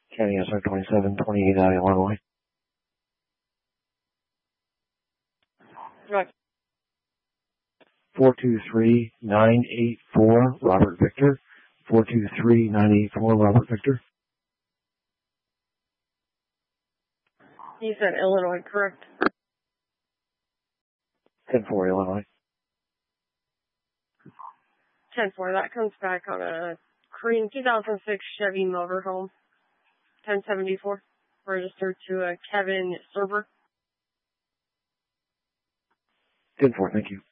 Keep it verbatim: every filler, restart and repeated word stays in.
County S R twenty-seven twenty-eight out of Illinois. Right. four two three nine eight four, Robert Victor. four two three nine eight four, Robert Victor. You said Illinois, correct? ten four, Illinois. ten four, that comes back on a cream two thousand six Chevy motorhome. ten seventy-four, registered to a Kevin Serber. ten four, thank you.